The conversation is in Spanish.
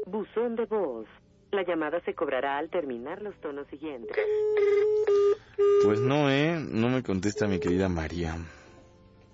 Buzón de voz. La llamada se cobrará al terminar los tonos siguientes. Pues no, no me contesta mi querida María.